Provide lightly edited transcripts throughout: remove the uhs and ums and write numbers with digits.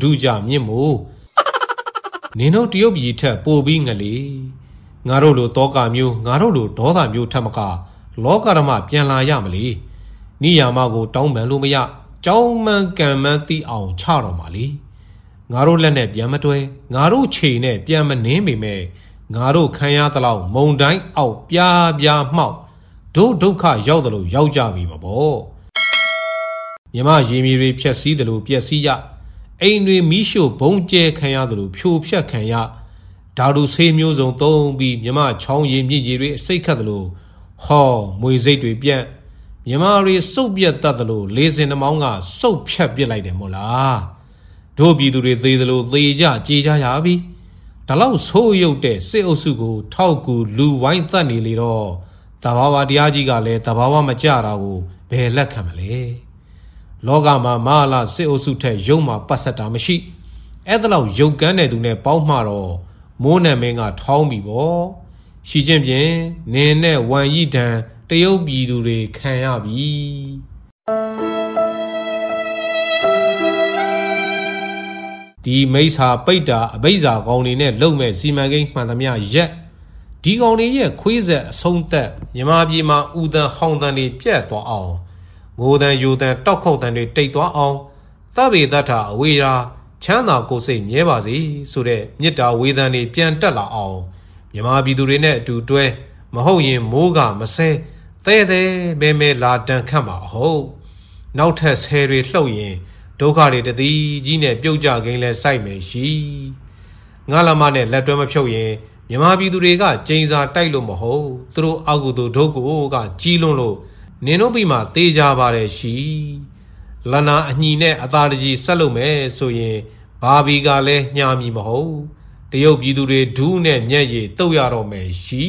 ကြမြင့်မို့နင်တို့တရုတ်ပြည်ထက်ပိုပြီးငလေငါတို့လိုတောကမျိုးငါတို့လိုဒေါသမျိုးထက်မကလောကဓမ္မပြန်လာရမလေနိယာမကိုတောင်းပန်လို့မရကြောင်းမှန်ကံမှန်သိအောင်ချတော်မှာလေငါတို့လက်နဲ့ပြန်မတွဲငါတို့ခြေနဲ့ပြန်မနှင်းပေမဲ့ငါတို့ခံရသလောက်မုံတိုင်းအောက်ပြားပြားမှောက်ဒုက္ခရောက်သလိုရောက်ကြပြီမပေါ့မြမရေမြေတွေဖြက်စီးသလိုပျက်စီးရအိမ်တွေမီးရှို့ဘုံကျဲခံရသလိုဖြိုဖျက်ခံရဓာတုဆေးမျိုးစုံသုံးပြီးမြမချောင်းရည်မြစ်ရည်တွေအစိတ်ခတ်သလိုဟောမွေစိတ်တွေပြန့်မြမတွေစုပ်ပြတ်တတ်သလိုလေးစင်နှမောင်းကစုပ်ဖြတ်ပစ်လိုက်တယ်မို့လားတို့ပြည်သူတွေသေသလိုသေကြကြေကြရပြီဒါလောက်ဆိုးရုပ်တဲ့စစ်အုပ်စုကိုထောက်ကူလူဝိုင်းသက်နေလေတော့တဘာဝတရားကြီးကလည်းတဘာဝမကြတာကိုဘယ်လက်ခံမလဲလောကမှာမဟာလာစစ်အုပ်စုထက်ရုံမှာပတ်ဆက်တာမရှိအဲ့ဒါလောက်ရုပ်ကန်းတဲ့သူနဲ့ပေါင်းမှတော့မိုးနံမင်းကထောင်းပြီပေါ့ရှိချင်းဖြင့်နင်းနဲ့ဝမ်ရီတန်တရုတ်ပြည်သူတွေခံရပြီဒီမိစ္ဆာပိတ်တာအဘိဇာကောင်တွေနဲ့လုံမဲ့စီမံကိန်းမှန်သမျှရက်ဒီကောင်တွေရဲ့ခွေးဆက်အဆုံးသက်မြန်မာပြည်မှာဥဒန်ဟောင်းတန်တွေပြတ်သွားအောင်ငိုတန်ယူတန်တောက်ခေါက်တန်တွေတိတ်သွားအောင်သဗ္ဗေတ္ထအဝေရာချမ်းသာကိုယ်စိတ်မြဲပါစေဆိုတဲ့မေတ္တာဝေဒန်တွေပြန်တက်လာအောင်မြန်မာပြည်သူတွေနဲ့အတူတွဲမဟုတ်ရင်မိုးကမဆဲတဲတဲမဲလာတန်ခတ်မှာအဟုတ်နောက်ထပ်ဆဲတွေလှုပ်ရင်ဒုက္ခတွေတတိကြီးနဲ့ပြုတ်ကြကိန်းလဲစိုက်မယ်ရှိငါလာမနဲ့လက်တွဲမဖြုတ်ရင်မြန်မာပြည်သူတွေကကျိန်စာတိုက်လို့မဟုတ်သူတို့အောက်ကူတို့ဒုက္ကိုကကြီးလွန်းလို့နင်တို့ပြီးမှသေကြပါတယ်ရှိလနာအညီနဲ့အသာတကြီးဆက်လုပ်မယ်ဆိုရင်ဘာဘီကလည်းညှာမီမဟုတ်တရုတ်ပြည်သူတွေဒူးနဲ့မျက်ရည်တုတ်ရတော့မယ်ရှိ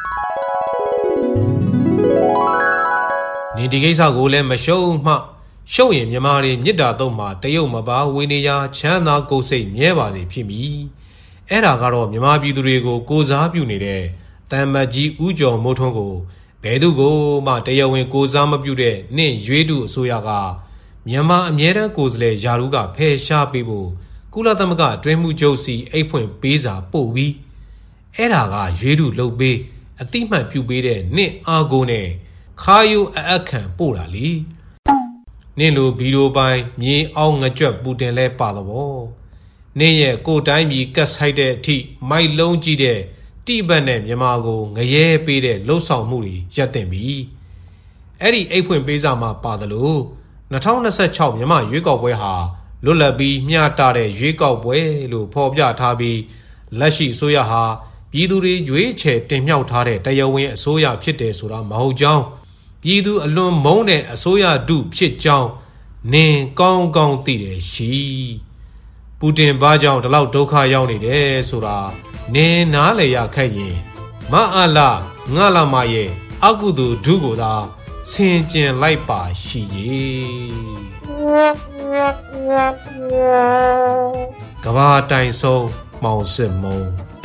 နေဒီကိစ္စကိုလည်းမရှုံးမှရှုံးရင်မြန်မာတွေမြစ်တာတော့မှတရုတ်မပါဝေနေရချမ်းသာကိုယ်စိတ်မြဲပါစေဖြစ်မည်အဲ့ဒါကတော့မြန်မာပြည်သူတွေကိုကိုစားပြုနေတဲ့တမ်မတ်ကြီးဦးကျော်မိုးထွန်းကိုဘယ်သူကိုမှတရားဝင်ကိုစားမပြုတဲ့နှင့်ရွေးတုအစိုးရကမြန်မာအမြဲတမ်းကိုယ်စားလှယ်ယာရုကဖယ်ရှားပေးဖို့ကုလသမဂ္ဂအတွင်းမှုချုပ်စီအိတ်ဖွင့်ပေးစာပို့ပြီးအဲ့ဒါကရွေးတုလုပ်ပေးအတိမတ်ပြုပေးတဲ့နှင့်အာကိုနဲ့ခါယိုအအခန့်ပို့တာလေနှင့်လိုဗီဒီယိုပိုင်းမြေအောင်ငကြွက်ပူတင်လဲပါတော့နှင့်ရဲ့ကိုတိုင်းပြည်ကတ်ဆိုင်တဲ့အထိမိုက်လုံးကြည့်တဲ့တိဘက်နဲ့မြန်မာကိုငရဲပေးတဲ့လှုပ်ဆောင်မှုတွေရပ်တင်ပြီအဲ့ဒီအိတ်ဖွင့်ပေးစာမှာပါသလို2026မြန်မာရွေးကောက်ပွဲဟာလွတ်လပ်ပြီးမျှတတဲ့ရွေးကောက်ပွဲလို့ဖော်ပြထားပြီးလက်ရှိအစိုးရဟာပြည်သူတွေရွေးချယ်တင်မြှောက်ထားတဲ့တရားဝင်အစိုးရဖြစ်တယ်ဆိုတာမဟုတ်ကြောင်းပြည်သူအလွန်မုန်းတဲ့အစိုးရဒုဖြစ်ကြောင်းနင်ကောင်းကောင်းသိတယ်ရှိပူတင်ဘာကြောင့်ဒီလောက်ဒုက္ခရောက်နေတယ်ဆိုတာနင်နားလေရခက်ရင်မအလာငါလာမရဲ့အကုသိုလ်ဒုကိုသာဆင်ကျင်လိုက်ပါရှိရေကဘာတိုင်ဆုံးမောင်စစ်မုံ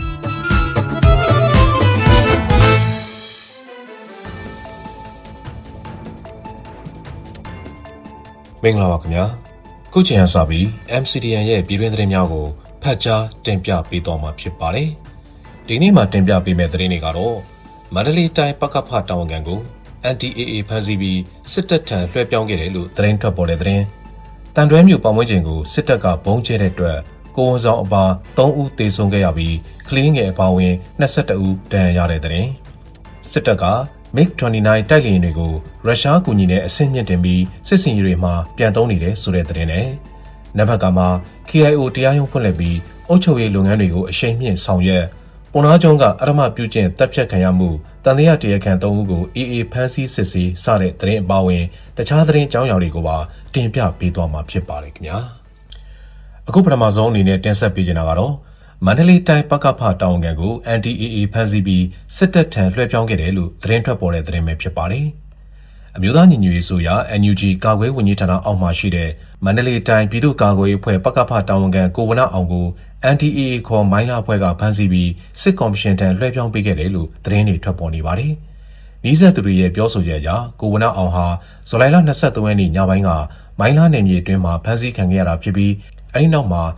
မင်္ဂလာပါခင်ဗျာခုချိန်ရစပြီး MCDN ရဲ့ပြည်တွင်းသတင်းများကိုဖတ်ကြားတင်ပြပေးသွားမှာဖြစ်ပါတယ်ဒီနေ့မှာတင်ပြပေးမယ့်သတင်းတွေကတော့မန္တလေးတိုင်းပကဖတာဝန်ခံကို NDAA ဖမ်းဆီးပြီးစစ်တပ်ထံလွှဲပြောင်းခဲ့တယ်လို့သတင်းထွက်ပေါ်တဲ့သတင်းတန်တွဲမြို့ပတ်ဝန်းကျင်ကိုစစ်တပ်ကဘုံကျဲတဲ့အတွက်ကိုဝန်ဆောင်အပါ3ဦးသေဆုံးခဲ့ရပြီးကလေးငယ်အပါအဝင်22ဦးဒဏ်ရာရတဲ့သတင်းစစ်တပ်ကMiG-29 တိုက်လေယာဉ်တွေကိုရုရှားကူညီနဲ့အဆင့်မြင့်တင်ပြီးစစ်စင်ရေးတွေမှာပြန်သုံးနေတယ်ဆိုတဲ့သတင်းနဲ့နဘက်ကမှာ KIO တရားရုံးဖွင့်လှစ်ပြီးအုပ်ချုပ်ရေးလုပ်ငန်းတွေကိုအရှိန်မြင့်ဆောင်ရွက်ပုံနာကျုံကအရမပြုကျင့်တပ်ဖြတ်ခံရမှုတန်တရားတရားခံ3ဦးကို AA ဖမ်းဆီးစစ်ဆေးစတဲ့သတင်းအပါအဝင်တခြားသတင်းကြောင်းအရာတွေကိုပါတင်ပြပေးသွားမှာဖြစ်ပါတယ်ခင်ဗျာအခုပထမဆုံးအနေနဲ့တင်ဆက်ပေးချင်တာကတော့မန္တလေးတိုင်းပကဖတာဝန်ခံကို NDAA ဖမ်းဆီးပြီးစစ်တပ်ထံလွှဲပြောင်းခဲ့တယ်လို့သတင်းထွက်ပေါ်တဲ့သတင်းပဲဖြစ်ပါတယ်။အမျိုးသားညီညွတ်ရေးဆိုရာ NUG ကာကွယ်ဝန်ကြီးဌာနအောက်မှာရှိတဲ့မန္တလေးတိုင်းပြည်သူ့ကာကွယ်ရေးအဖွဲ့ပကဖတာဝန်ခံကိုဝနအောင်ကို NDAA ခေါ်မိုင်းလာအဖွဲ့ကဖမ်းဆီးပြီးစစ်ကော်မရှင်ထံလွှဲပြောင်းပေးခဲ့တယ်လို့သတင်းတွေထွက်ပေါ်နေပါတယ်။နီးစပ်သူတွေရဲ့ပြောဆိုချက်အရကိုဝနအောင်ဟာဇူလိုင်လ23ရက်နေ့ညပိုင်းကမိုင်းလာနယ်မြေအတွင်းမှာဖမ်းဆီးခံခဲ့ရတာဖြစ်ပြီးအဲဒီနောက်မှာ